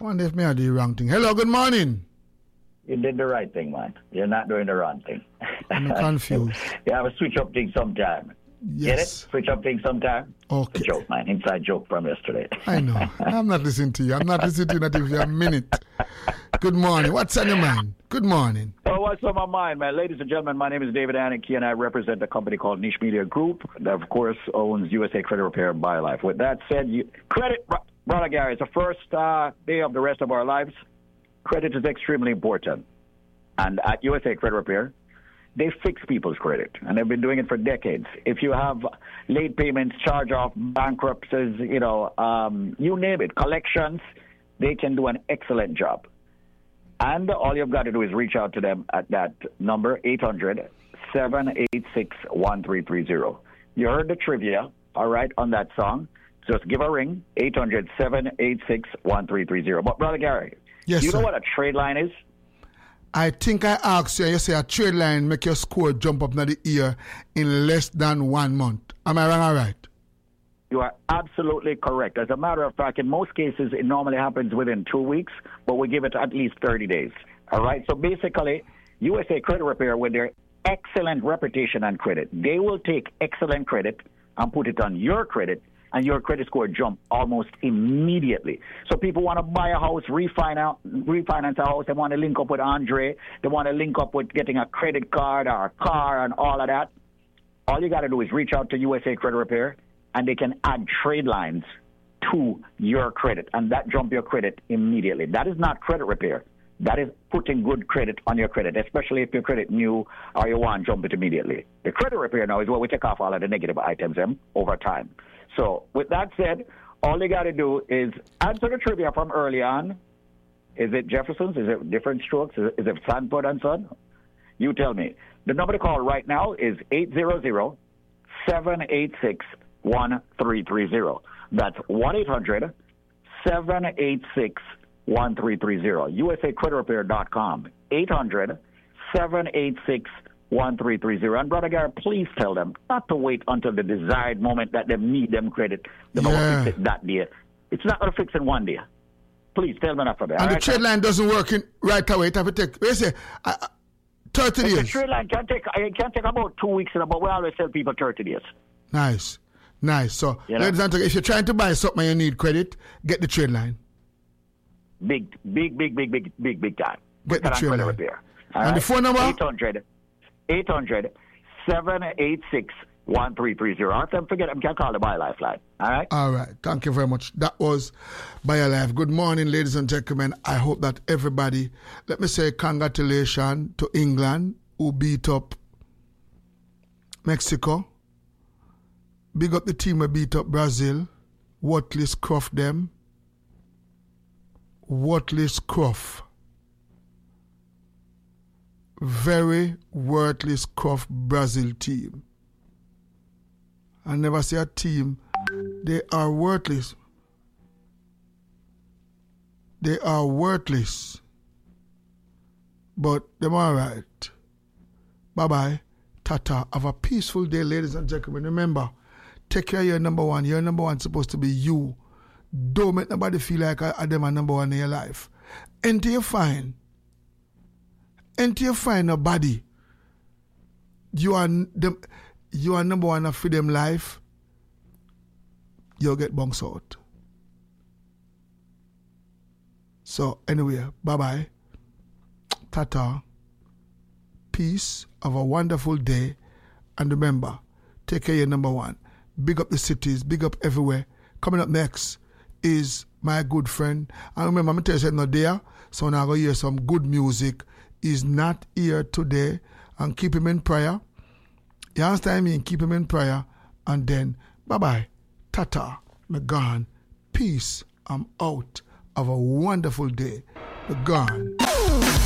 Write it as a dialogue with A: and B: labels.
A: wonder if me I do the wrong thing. Hello, good morning.
B: You did the right thing, man. You're not doing the wrong thing.
A: I'm confused.
B: You have a switch up thing sometime.
A: Yes.
B: Get it? Switch up thing sometime.
A: Okay.
B: It's a joke, man. Inside joke from yesterday.
A: I know. I'm not listening to you. I'm not listening to you not even for a minute. Good morning. What's on your mind? Good morning.
B: Well, what's on my mind, man? Ladies and gentlemen, my name is David Aniki, and I represent a company called Niche Media Group that, of course, owns USA Credit Repair and BioLife. With that said, credit, Brother Gary, it's the first day of the rest of our lives. Credit is extremely important. And at USA Credit Repair, they fix people's credit, and they've been doing it for decades. If you have late payments, charge-off, bankruptcies, you name it, collections, they can do an excellent job. And all you've got to do is reach out to them at that number, 800-786-1330. You heard the trivia, all right, on that song. Just give a ring, 800-786-1330. But, Brother Gary,
A: yes,
B: you know
A: sir.
B: what a trade line is?
A: I think I asked you, and you say a trade line make your score jump up in the ear in less than 1 month. Am I wrong or right?
B: You are absolutely correct. As a matter of fact, in most cases, it normally happens within 2 weeks, but we give it at least 30 days. All right? So basically, USA Credit Repair, with their excellent reputation and credit, they will take excellent credit and put it on your credit, and your credit score jump almost immediately. So people want to buy a house, refinance a house. They want to link up with Andre. They want to link up with getting a credit card or a car and all of that. All you got to do is reach out to USA Credit Repair, and they can add trade lines to your credit, and that jump your credit immediately. That is not credit repair. That is putting good credit on your credit, especially if your credit new or you want to jump it immediately. The credit repair now is where we take off all of the negative items over time. So with that said, all you got to do is answer the trivia from early on. Is it Jefferson's? Is it Different Strokes? Is it Sanford and Son? You tell me. The number to call right now is 800-786-1330. That's 1-800-786-1330. USACreditRepair.com. 800-786-1330. And Brother Gary, please tell them not to wait until the desired moment that they need them credit. They're going to fix it that day. It's not going to fix in 1 day. Please tell them that for that.
A: And the trade line doesn't work in right away. It have to take, they say, 30 days.
B: The trade line can take about 2 weeks, but we always tell people 30 days.
A: Nice. So, ladies and gentlemen, if you're trying to buy something and you need credit, get the trade line.
B: Big time.
A: Get the trade line.
B: Repair.
A: And the phone number?
B: 800-786-1330. Don't forget, I can call the BioLife line. All right?
A: All right. Thank you very much. That was BioLife. Good morning, ladies and gentlemen. I hope that everybody, let me say congratulations to England, who beat up Mexico. Big up the team who beat up Brazil. Worthless Croft them. Worthless Croft. Very worthless Croft Brazil team. I never see a team. They are worthless. They are worthless. But they're all right. Bye-bye. Tata. Have a peaceful day, ladies and gentlemen. Remember, take care of your number one. Your number one is supposed to be you. Don't make nobody feel like them are number one in your life. Until you find a body, you are number one of freedom life, you'll get bounced out. So anyway, bye-bye. Tata. Peace. Have a wonderful day. And remember, take care of your number one. Big up the cities. Big up everywhere. Coming up next is my good friend. And remember, I'm going to tell you something there. So now I'm going to hear some good music. He's not here today. And keep him in prayer. You understand me? Keep him in prayer. And then, bye-bye. Tata. I'm gone. Peace. I'm out. Have a wonderful day. We're gone.